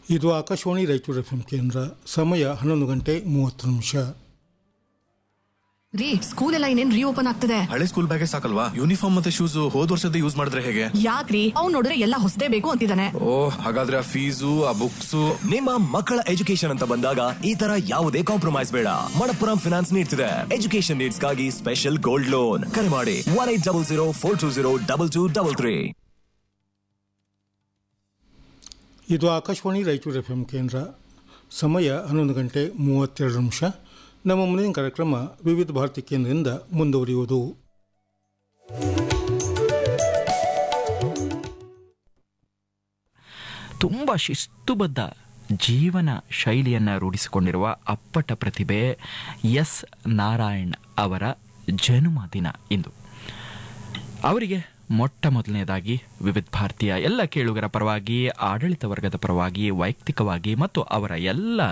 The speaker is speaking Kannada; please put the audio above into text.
ಇದು ಆಕಾಶವಾಣಿ ರಾಯಚೂರು ಎಫ್ಎಂ ಕೇಂದ್ರ. ಸಮಯ 11:30. ರೀ, ಸ್ಕೂಲ್ ಎಲ್ಲ ಇನ್ನೇನ್ ರೀಓಪನ್ ಆಗ್ತದೆ. ಹಳೆ ಸ್ಕೂಲ್ ಬ್ಯಾಗೇ ಸಾಕಲ್ವಾ? ಯೂನಿಫಾರ್ಮ್ ಮತ್ತೆ ಶೂಸ್ ಹೋದ್ ವರ್ಷದ ಯೂಸ್ ಮಾಡಿದ್ರೆ ಹೇಗೆ? ಯಾಕ್ರಿ, ಅವ್ನು ನೋಡಿದ್ರೆ ಎಲ್ಲ ಹೊಸದೇ ಬೇಕು ಅಂತಿದ್ದಾನೆ. ಹಾಗಾದ್ರೆ ಆ ಫೀಸು, ಆ ಬುಕ್ಸ್. ನಿಮ್ಮ ಮಕ್ಕಳ ಎಜುಕೇಶನ್ ಅಂತ ಬಂದಾಗ ಈ ತರ ಯಾವುದೇ ಕಾಂಪ್ರಮೈಸ್ ಬೇಡ. ಮಣಪ್ಪುರಂ ಫಿನಾನ್ಸ್ ನೀಡ್ತಿದೆ ಎಜುಕೇಶನ್ ನೀಡ್ಸ್ ಗಾಗಿ ಸ್ಪೆಷಲ್ ಗೋಲ್ಡ್ ಲೋನ್. ಕರೆ ಮಾಡಿ 1800420223. ಇದು ಆಕಾಶವಾಣಿ ರಾಯಚೂರು ಎಫ್ಎಂ ಕೇಂದ್ರ. ಸಮಯ 11:32. ನಮ್ಮ ಮುಂದಿನ ಕಾರ್ಯಕ್ರಮ ವಿವಿಧ ಭಾರತಿ ಕೇಂದ್ರದಿಂದ ಮುಂದುವರಿಯುವುದು. ತುಂಬ ಶಿಸ್ತುಬದ್ಧ ಜೀವನ ಶೈಲಿಯನ್ನು ರೂಢಿಸಿಕೊಂಡಿರುವ ಅಪ್ಪಟ ಪ್ರತಿಭೆ ಎಸ್ ನಾರಾಯಣ್ ಅವರ ಜನ್ಮದಿನ ಇಂದು. ಅವರಿಗೆ ಮೊಟ್ಟ ಮೊದಲನೇದಾಗಿ ವಿವಿಧ ಭಾರತೀಯ ಎಲ್ಲ ಕೇಳುಗರ ಪರವಾಗಿ, ಆಡಳಿತ ವರ್ಗದ ಪರವಾಗಿ, ವೈಯಕ್ತಿಕವಾಗಿ ಮತ್ತು ಅವರ ಎಲ್ಲ